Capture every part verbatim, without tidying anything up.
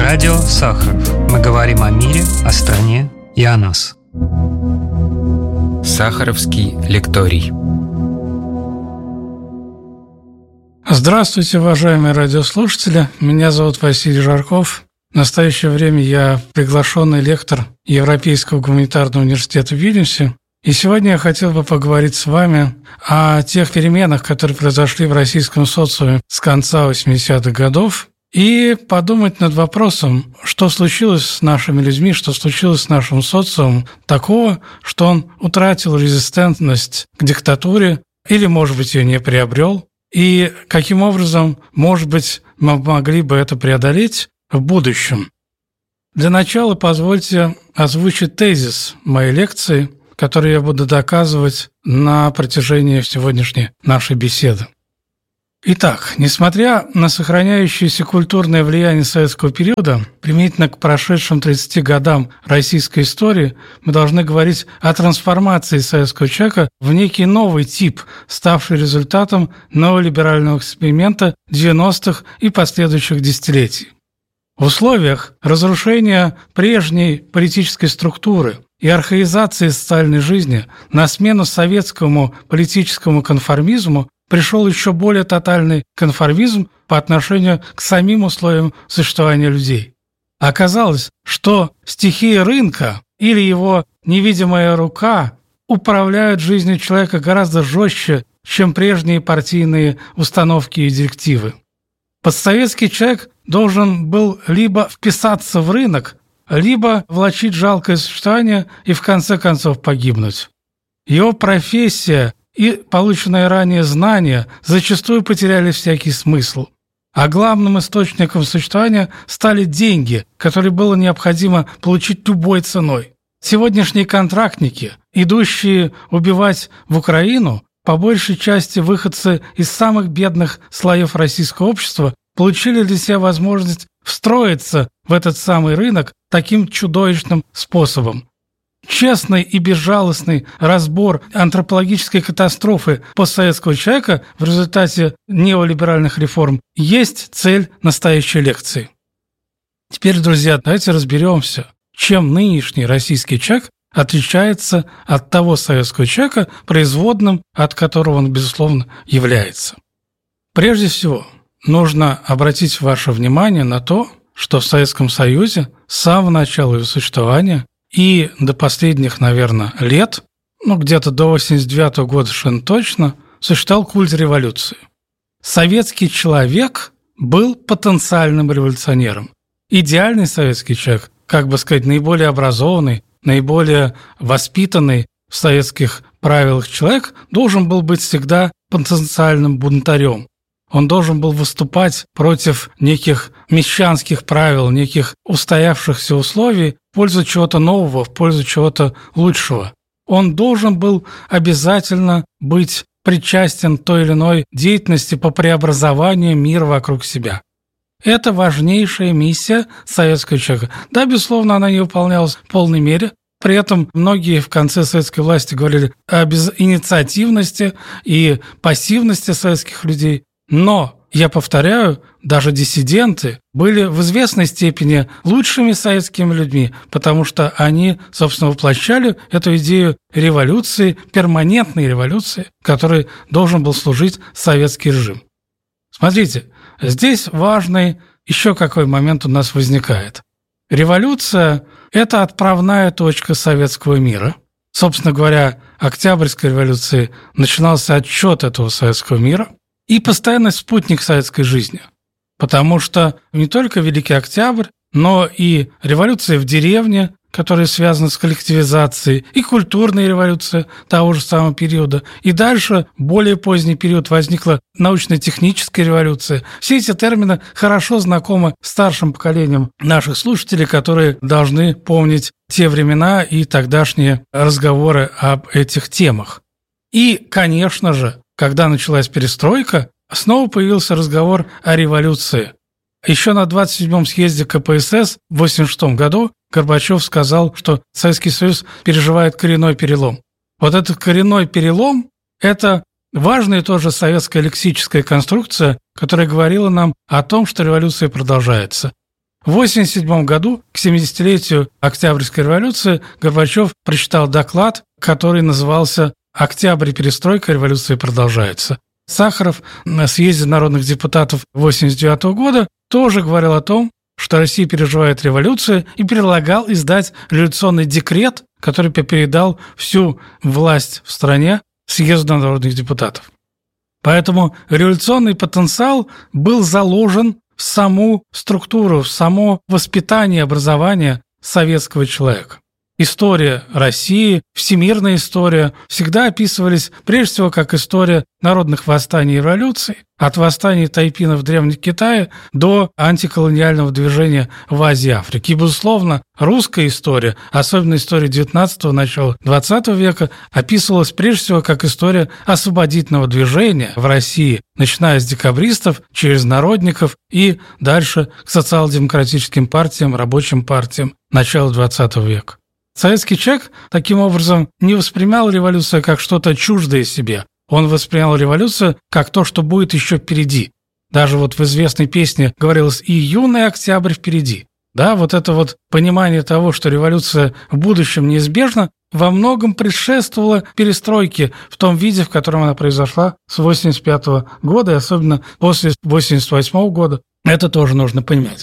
Радио Сахаров. Мы говорим о мире, о стране и о нас. Сахаровский лекторий. Здравствуйте, уважаемые радиослушатели. Меня зовут Василий Жарков. В настоящее время я приглашенный лектор Европейского гуманитарного университета в Вильнюсе. И сегодня я хотел бы поговорить с вами о тех переменах, которые произошли в российском социуме с конца восьмидесятых годов, и подумать над вопросом, что случилось с нашими людьми, что случилось с нашим социумом такого, что он утратил резистентность к диктатуре или, может быть, ее не приобрел, и каким образом, может быть, мы могли бы это преодолеть в будущем. Для начала позвольте озвучить тезис моей лекции, который я буду доказывать на протяжении сегодняшней нашей беседы. Итак, несмотря на сохраняющееся культурное влияние советского периода, применительно к прошедшим тридцати годам российской истории, мы должны говорить о трансформации советского человека в некий новый тип, ставший результатом неолиберального эксперимента девяностых и последующих десятилетий. В условиях разрушения прежней политической структуры и архаизации социальной жизни на смену советскому политическому конформизму пришел еще более тотальный конформизм по отношению к самим условиям существования людей. Оказалось, что стихия рынка или его невидимая рука управляют жизнью человека гораздо жестче, чем прежние партийные установки и директивы. Постсоветский человек должен был либо вписаться в рынок, либо влачить жалкое существование и в конце концов погибнуть. Его профессия и полученные ранее знания зачастую потеряли всякий смысл. А главным источником существования стали деньги, которые было необходимо получить любой ценой. Сегодняшние контрактники, идущие убивать в Украину, по большей части выходцы из самых бедных слоев российского общества, получили для себя возможность встроиться в этот самый рынок таким чудовищным способом. Честный и безжалостный разбор антропологической катастрофы постсоветского человека в результате неолиберальных реформ есть цель настоящей лекции. Теперь, друзья, давайте разберемся, чем нынешний российский человек отличается от того советского человека, производным от которого он, безусловно, является. Прежде всего, нужно обратить ваше внимание на то, что в Советском Союзе с самого начала его существования и до последних, наверное, лет, ну, где-то до восемьдесят девятого года совершенно точно, существовал культ революции. Советский человек был потенциальным революционером. Идеальный советский человек, как бы сказать, наиболее образованный, наиболее воспитанный в советских правилах человек, должен был быть всегда потенциальным бунтарем. Он должен был выступать против неких мещанских правил, неких устоявшихся условий в пользу чего-то нового, в пользу чего-то лучшего. Он должен был обязательно быть причастен к той или иной деятельности по преобразованию мира вокруг себя. Это важнейшая миссия советского человека. Да, безусловно, она не выполнялась в полной мере. При этом многие в конце советской власти говорили о безинициативности и пассивности советских людей. Но, я повторяю, даже диссиденты были в известной степени лучшими советскими людьми, потому что они, собственно, воплощали эту идею революции, перманентной революции, которой должен был служить советский режим. Смотрите, здесь важный еще какой момент у нас возникает. Революция – это отправная точка советского мира. Собственно говоря, Октябрьской революции начинался отсчет этого советского мира и постоянный спутник советской жизни. Потому что не только Великий Октябрь, но и революция в деревне, которая связана с коллективизацией, и культурная революция того же самого периода. И дальше, более поздний период, возникла научно-техническая революция. Все эти термины хорошо знакомы старшим поколениям наших слушателей, которые должны помнить те времена и тогдашние разговоры об этих темах. И, конечно же, когда началась перестройка, снова появился разговор о революции. Еще на двадцать седьмом съезде ка пэ эс эс в восемьдесят шестом году Горбачев сказал, что Советский Союз переживает коренной перелом. Вот этот коренной перелом – это важная тоже советская лексическая конструкция, которая говорила нам о том, что революция продолжается. В восемьдесят седьмом году, к семидесятилетию Октябрьской революции, Горбачев прочитал доклад, который назывался «Октябрь и перестройка, революция продолжается». Сахаров на съезде народных депутатов восемьдесят девятого года тоже говорил о том, что Россия переживает революцию, и предлагал издать революционный декрет, который передал всю власть в стране съезду народных депутатов. Поэтому революционный потенциал был заложен в саму структуру, в само воспитание, образование советского человека. История России, всемирная история всегда описывались прежде всего как история народных восстаний и революций, от восстаний тайпинов в Древнем Китае до антиколониального движения в Азии и Африке. И, безусловно, русская история, особенно история девятнадцатого, начала двадцатого века, описывалась прежде всего как история освободительного движения в России, начиная с декабристов, через народников и дальше к социал-демократическим партиям, рабочим партиям начала двадцатого века. Советский человек, таким образом, не воспринимал революцию как что-то чуждое себе. Он воспринял революцию как то, что будет еще впереди. Даже вот в известной песне говорилось «И юный октябрь впереди». Да, вот это вот понимание того, что революция в будущем неизбежна, во многом предшествовала перестройке в том виде, в котором она произошла с восемьдесят пятого года, и особенно после восемьдесят восьмого года. Это тоже нужно понимать.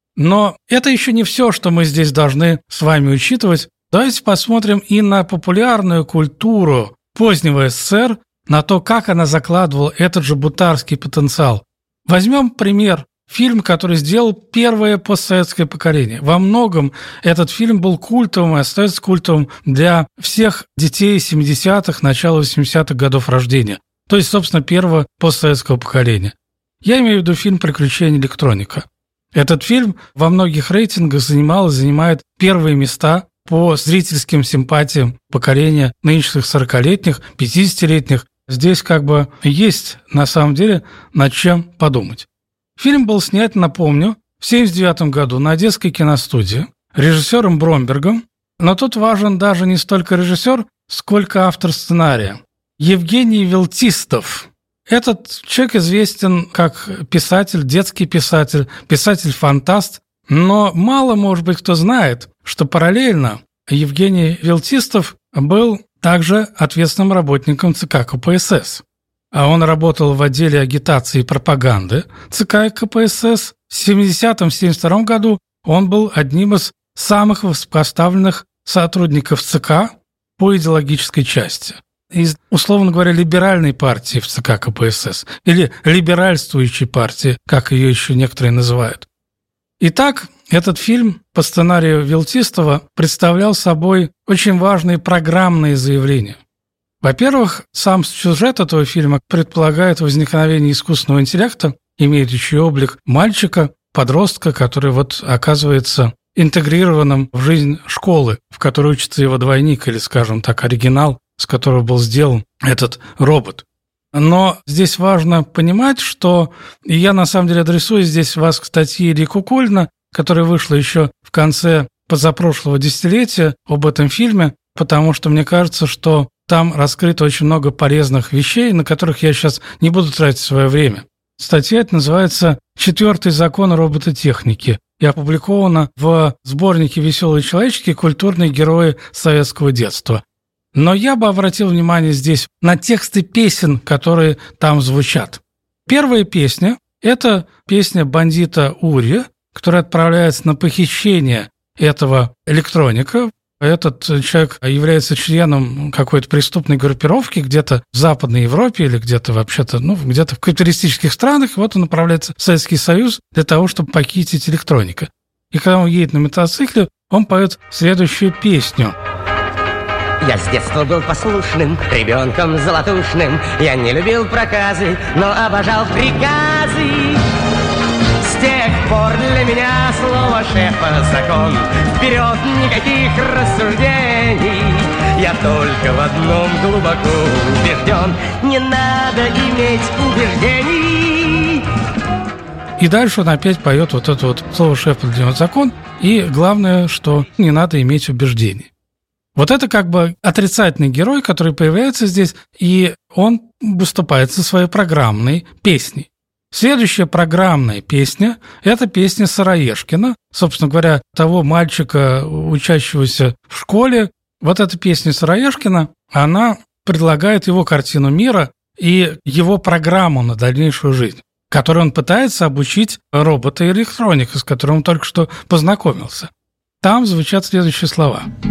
Но это еще не все, что мы здесь должны с вами учитывать. Давайте посмотрим и на популярную культуру позднего СССР, на то, как она закладывала этот же бунтарский потенциал. Возьмем пример. Фильм, который сделал первое постсоветское поколение. Во многом этот фильм был культовым и остается культовым для всех детей семидесятых, начала восьмидесятых годов рождения. То есть, собственно, первого постсоветского поколения. Я имею в виду фильм «Приключения электроника». Этот фильм во многих рейтингах занимал и занимает первые места по зрительским симпатиям поколения нынешних сорокалетних, пятидесятилетних. Здесь как бы есть, на самом деле, над чем подумать. Фильм был снят, напомню, в семьдесят девятом году на Одесской киностудии режиссером Бромбергом, но тут важен даже не столько режиссер, сколько автор сценария. Евгений Велтистов. Этот человек известен как писатель, детский писатель, писатель-фантаст, но мало, может быть, кто знает, что параллельно Евгений Велтистов был также ответственным работником ЦК КПСС. А он работал в отделе агитации и пропаганды ЦК КПСС. В семидесятом — семьдесят втором году он был одним из самых высокопоставленных сотрудников ЦК по идеологической части. Из, условно говоря, либеральной партии в ЦК КПСС или либеральствующей партии, как ее еще некоторые называют. Итак, этот фильм по сценарию Велтистова представлял собой очень важные программные заявления. Во-первых, сам сюжет этого фильма предполагает возникновение искусственного интеллекта, имеющий облик мальчика, подростка, который вот оказывается интегрированным в жизнь школы, в которой учится его двойник или, скажем так, оригинал, с которого был сделан этот робот. Но здесь важно понимать, что, и я на самом деле адресую здесь вас к статье Ильи Кукулина, которая вышла еще в конце позапрошлого десятилетия об этом фильме, потому что мне кажется, что там раскрыто очень много полезных вещей, на которых я сейчас не буду тратить свое время. Статья эта называется «Четвертый закон робототехники» и опубликована в сборнике «Веселые человечки. Культурные герои советского детства». Но я бы обратил внимание здесь на тексты песен, которые там звучат. Первая песня – это песня бандита Ури, который отправляется на похищение этого электроника. Этот человек является членом какой-то преступной группировки где-то в Западной Европе или где-то вообще-то, ну, где-то в капиталистических странах. Вот он направляется в Советский Союз для того, чтобы похитить электроника. И когда он едет на мотоцикле, он поет следующую песню. Я с детства был послушным, ребенком золотушным. Я не любил проказы, но обожал приказы. С тех пор для меня слово шефа закон. Вперед, никаких рассуждений. Я только в одном глубоко убежден. Не надо иметь убеждений. И дальше он опять поет вот это вот слово шефа для него закон. И главное, что не надо иметь убеждений. Вот это как бы отрицательный герой, который появляется здесь, и он выступает со своей программной песней. Следующая программная песня – это песня Сыроежкина, собственно говоря, того мальчика, учащегося в школе. Вот эта песня Сыроежкина, она предлагает его картину мира и его программу на дальнейшую жизнь, которой он пытается обучить робота и электроника, с которым он только что познакомился. Там звучат следующие слова.